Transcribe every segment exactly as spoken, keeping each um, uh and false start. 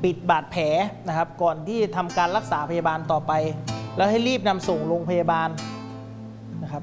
ปิดบาดแผลนะครับก่อนที่ทำการรักษาพยาบาลต่อไปแล้วให้รีบนำส่งโรงพยาบาลนะครับ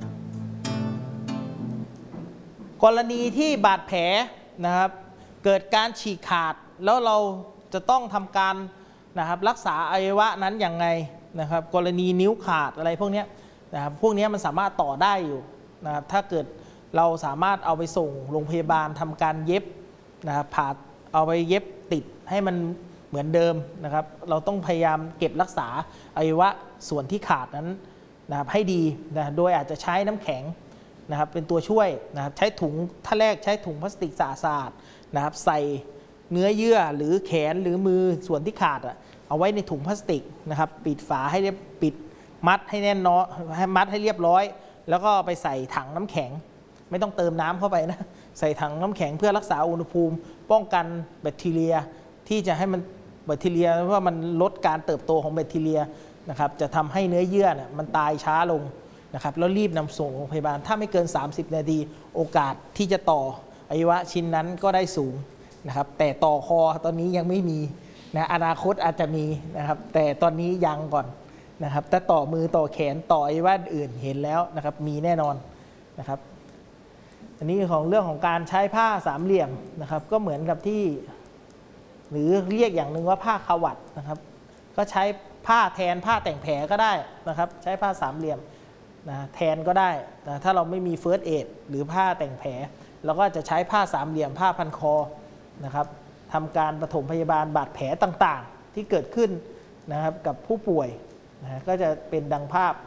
กรณีที่บาดแผลนะครับเกิดการฉีกขาดแล้วเราจะต้องทำการนะครับรักษาอวัยวะนั้นอย่างไงนะครับกรณีนิ้วขาดอะไรพวกนี้นะครับพวกนี้มันสามารถต่อได้อยู่นะครับถ้าเกิดเราสามารถเอาไปส่งโรงพยาบาลทำการเย็บนะครับผ่าเอาไปเย็บติดให้มันเหมือนเดิมนะครับเราต้องพยายามเก็บรักษาอวัยวะส่วนที่ขาดนั้นนะครับให้ดีนะโดยอาจจะใช้น้ำแข็งนะครับเป็นตัวช่วยนะครับใช้ถุงถ้าแรกใช้ถุงพลาสติกสะอาดๆนะครับใส่เนื้อเยื่อหรือแขนหรือมือส่วนที่ขาดอะเอาไว้ในถุงพลาสติกนะครับปิดฝาให้เรียบปิดมัดให้แน่นเนาะให้มัดให้เรียบร้อยแล้วก็ไปใส่ถังน้ำแข็งไม่ต้องเติมน้ำเข้าไปนะใส่ถังน้ำแข็งเพื่อรักษาอุณหภูมิป้องกันแบคทีเรียที่จะให้มันแบคทีเรียว่ามันลดการเติบโตของแบคทีเรียนะครับจะทำให้เนื้อเยื่อเนี่ยมันตายช้าลงนะครับแล้วรีบนำส่งโรงพยาบาลถ้าไม่เกินสามสิบนาทีโอกาสที่จะต่ออวัยวะชิ้นนั้นก็ได้สูงนะครับแต่ต่อคอตอนนี้ยังไม่มีนะอนาคตอาจจะมีนะครับแต่ตอนนี้ยังก่อนนะครับแต่ต่อมือต่อแขนต่ออวัยวะอื่นเห็นแล้วนะครับมีแน่นอนนะครับอันนี้ของเรื่องของการใช้ผ้าสามเหลี่ยมนะครับก็เหมือนกับที่หรือเรียกอย่างหนึ่งว่าผ้าขวัตนะครับก็ใช้ผ้าแทนผ้าแต่งแผลก็ได้นะครับใช้ผ้าสามเหลี่ยมนะแทนก็ได้นะถ้าเราไม่มีเฟิร์สเอดหรือผ้าแต่งแผลเราก็จะใช้ผ้าสามเหลี่ยมผ้าพันคอนะครับทำการปฐมพยาบาลบาดแผลต่างๆที่เกิดขึ้นนะครับกับผู้ป่วยนะก็จะเป็นดังภาพ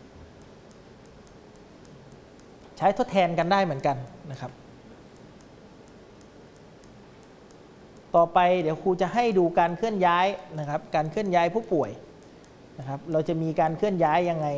ใช้ทดแทนกันได้เหมือนกันนะครับต่อไปเดี๋ยวครูจะให้ดูการเคลื่อนย้ายนะครับการเคลื่อนย้ายผู้ป่วยนะครับเราจะมีการเคลื่อนย้ายยังไง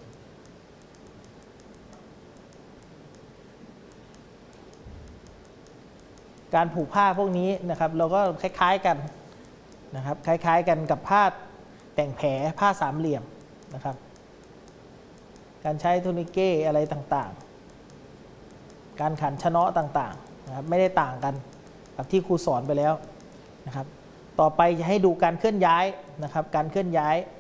การผูกผ้าพวกนี้นะครับเราก็คล้ายๆกันนะครับคล้ายๆกันกับผ้าแต่งแผลผ้าสามเหลี่ยมนะครับการใช้ทูนิเก้อะไรต่างๆการขันชะเนาะต่างๆนะครับไม่ได้ต่างกันกับที่ครูสอนไปแล้วนะครับต่อไปจะให้ดูการเคลื่อนย้ายนะครับการเคลื่อนย้าย